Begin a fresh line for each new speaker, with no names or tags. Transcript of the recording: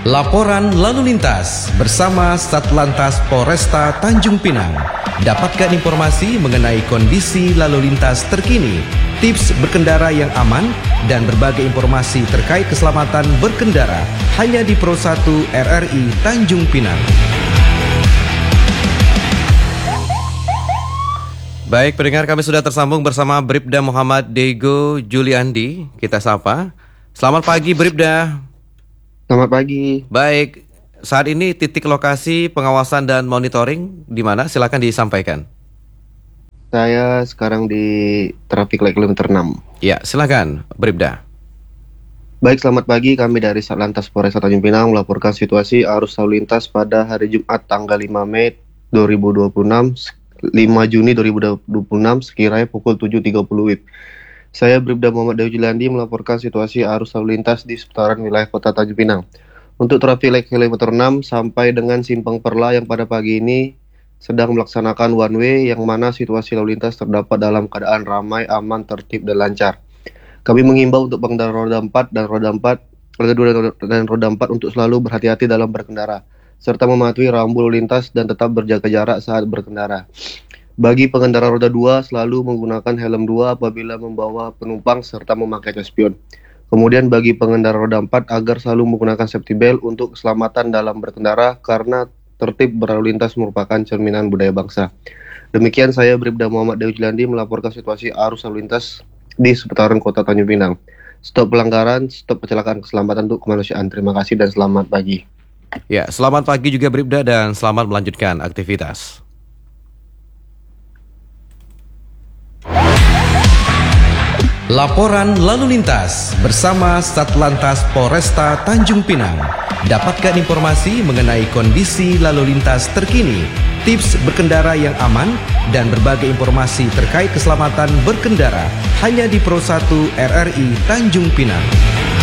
Laporan lalu lintas bersama Satlantas Polresta Tanjung Pinang. Dapatkan informasi mengenai kondisi lalu lintas terkini, tips berkendara yang aman, dan berbagai informasi terkait keselamatan berkendara hanya di Pro 1 RRI Tanjung Pinang. Baik, pendengar, kami sudah tersambung bersama Bribda Muhammad Dego Juliandi. Kita sapa. Selamat pagi, Bribda.
Selamat pagi.
Baik, saat ini titik lokasi pengawasan dan monitoring di mana? Silakan disampaikan.
Saya sekarang di traffic light kilometer 6.
Ya, silakan, Bribda.
Baik, selamat pagi. Kami dari Satlantas Polresta Tanjung Pinang melaporkan situasi arus lalu lintas pada hari Jumat tanggal 5 Mei 2026, 5 Juni 2026 sekiranya pukul 7.30 WIB. Saya Bribda Muhammad Dego Juliandi melaporkan situasi arus lalu lintas di seputaran wilayah Kota Tanjung Pinang. Untuk traffic light kilometer 6 sampai dengan Simpang Perla yang pada pagi ini sedang melaksanakan one way, yang mana situasi lalu lintas terdapat dalam keadaan ramai, aman, tertib, dan lancar. Kami mengimbau untuk pengendara roda 4 dan roda 4 untuk selalu berhati-hati dalam berkendara, serta mematuhi rambu lalu lintas dan tetap berjaga jarak saat berkendara. Bagi pengendara roda 2, selalu menggunakan helm 2 apabila membawa penumpang serta memakai cas spion. Kemudian bagi pengendara roda 4 agar selalu menggunakan safety belt untuk keselamatan dalam berkendara, karena tertib berlalu lintas merupakan cerminan budaya bangsa. Demikian saya Bribda Muhammad Dego Juliandi melaporkan situasi arus lalu lintas di seputaran Kota Tanjung Pinang. Stop pelanggaran, stop kecelakaan, keselamatan untuk kemanusiaan. Terima kasih dan selamat pagi.
Ya, selamat pagi juga Bribda dan selamat melanjutkan aktivitas. Laporan lalu lintas bersama Satlantas Polresta Tanjung Pinang. Dapatkan informasi mengenai kondisi lalu lintas terkini, tips berkendara yang aman, dan berbagai informasi terkait keselamatan berkendara hanya di Pro 1 RRI Tanjung Pinang.